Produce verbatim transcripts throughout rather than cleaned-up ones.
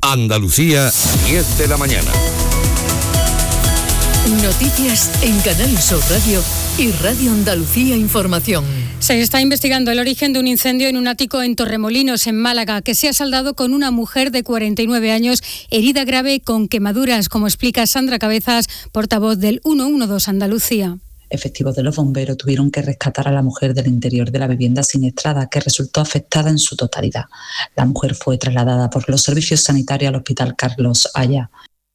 Andalucía, diez de la mañana. Noticias en Canal Sur Radio y Radio Andalucía Información. Se está investigando el origen de un incendio en un ático en Torremolinos, en Málaga, que se ha saldado con una mujer de cuarenta y nueve años, herida grave con quemaduras, como explica Sandra Cabezas, portavoz del ciento doce Andalucía. Efectivos de los bomberos tuvieron que rescatar a la mujer del interior de la vivienda siniestrada, que resultó afectada en su totalidad. La mujer fue trasladada por los servicios sanitarios al Hospital Carlos Haya.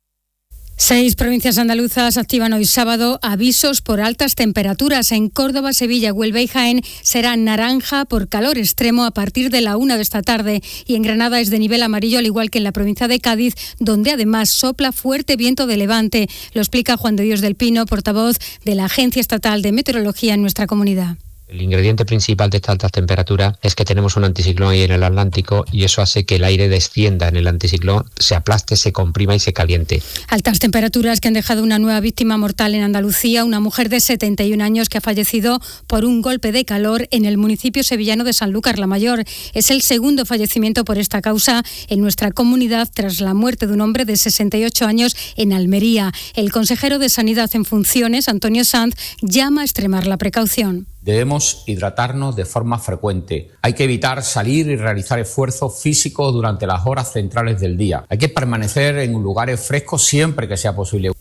Seis provincias andaluzas activan hoy sábado avisos por altas temperaturas. En Córdoba, Sevilla, Huelva y Jaén será naranja por calor extremo a partir de la una de esta tarde. Y en Granada es de nivel amarillo, al igual que en la provincia de Cádiz, donde además sopla fuerte viento de levante. Lo explica Juan de Dios del Pino, portavoz de la Agencia Estatal de Meteorología en nuestra comunidad. El ingrediente principal de esta alta temperatura es que tenemos un anticiclón ahí en el Atlántico y eso hace que el aire descienda en el anticiclón, se aplaste, se comprima y se caliente. Altas temperaturas que han dejado una nueva víctima mortal en Andalucía, una mujer de setenta y un años que ha fallecido por un golpe de calor en el municipio sevillano de Sanlúcar la Mayor. Es el segundo fallecimiento por esta causa en nuestra comunidad tras la muerte de un hombre de sesenta y ocho años en Almería. El consejero de Sanidad en funciones, Antonio Sanz, llama a extremar la precaución. Debemos hidratarnos de forma frecuente. Hay que evitar salir y realizar esfuerzos físicos durante las horas centrales del día. Hay que permanecer en lugares frescos siempre que sea posible.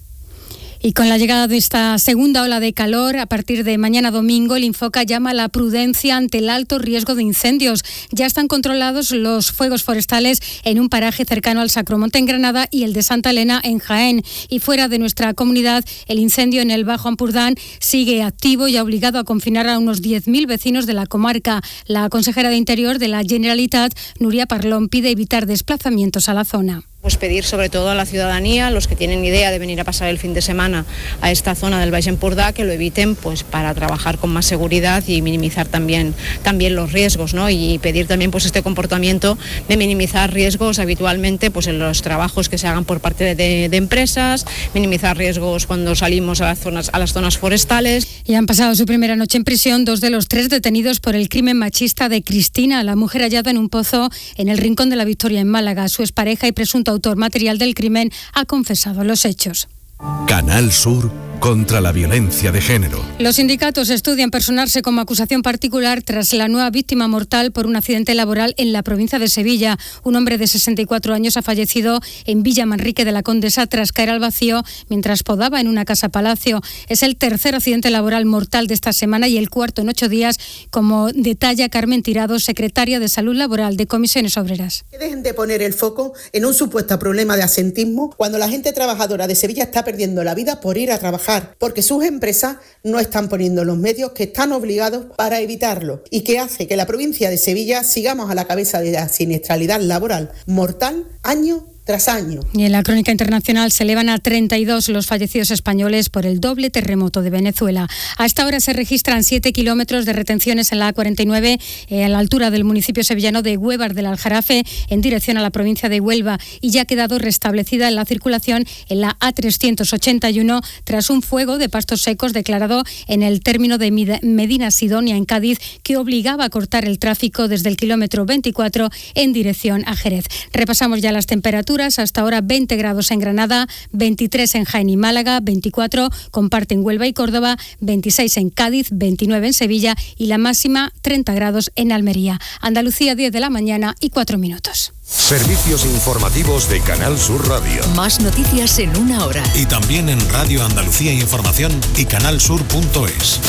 Y con la llegada de esta segunda ola de calor, a partir de mañana domingo, el Infoca llama a la prudencia ante el alto riesgo de incendios. Ya están controlados los fuegos forestales en un paraje cercano al Sacromonte en Granada y el de Santa Elena en Jaén. Y fuera de nuestra comunidad, el incendio en el Bajo Ampurdán sigue activo y ha obligado a confinar a unos diez mil vecinos de la comarca. La consejera de Interior de la Generalitat, Núria Parlón, pide evitar desplazamientos a la zona. Pues pedir sobre todo a la ciudadanía, los que tienen idea de venir a pasar el fin de semana a esta zona del Baix Empordà, que lo eviten pues para trabajar con más seguridad y minimizar también, también los riesgos, ¿no? Y pedir también pues este comportamiento de minimizar riesgos habitualmente pues en los trabajos que se hagan por parte de, de empresas, minimizar riesgos cuando salimos a las zonas, a las zonas forestales. Y han pasado su primera noche en prisión dos de los tres detenidos por el crimen machista de Cristina, la mujer hallada en un pozo en el Rincón de la Victoria en Málaga. Su expareja y presunto autor material del crimen ha confesado los hechos. Canal Sur contra la violencia de género. Los sindicatos estudian personarse como acusación particular tras la nueva víctima mortal por un accidente laboral en la provincia de Sevilla. Un hombre de sesenta y cuatro años ha fallecido en Villa Manrique de la Condesa tras caer al vacío mientras podaba en una casa palacio. Es el tercer accidente laboral mortal de esta semana y el cuarto en ocho días, como detalla Carmen Tirado, secretaria de Salud Laboral de Comisiones Obreras. Que dejen de poner el foco en un supuesto problema de absentismo cuando la gente trabajadora de Sevilla está perdiendo la vida por ir a trabajar, porque sus empresas no están poniendo los medios que están obligados para evitarlo y que hace que la provincia de Sevilla sigamos a la cabeza de la siniestralidad laboral mortal año tras año. Y en la crónica internacional se elevan a treinta y dos los fallecidos españoles por el doble terremoto de Venezuela. A esta hora se registran siete kilómetros de retenciones en la A cuarenta y nueve eh, a la altura del municipio sevillano de Huévar del Aljarafe en dirección a la provincia de Huelva y ya ha quedado restablecida la circulación en la A trescientos ochenta y uno tras un fuego de pastos secos declarado en el término de Medina Sidonia en Cádiz que obligaba a cortar el tráfico desde el kilómetro veinticuatro en dirección a Jerez. Repasamos ya las temperaturas. Hasta ahora veinte grados en Granada, veintitrés en Jaén y Málaga, veinticuatro comparten Huelva y Córdoba, veintiséis en Cádiz, veintinueve en Sevilla y la máxima treinta grados en Almería. Andalucía, diez de la mañana y cuatro minutos. Servicios informativos de Canal Sur Radio. Más noticias en una hora. Y también en Radio Andalucía Información y canalsur punto es.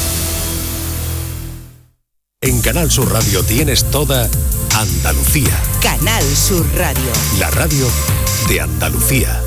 En Canal Sur Radio tienes toda Andalucía. Canal Sur Radio. La radio de Andalucía.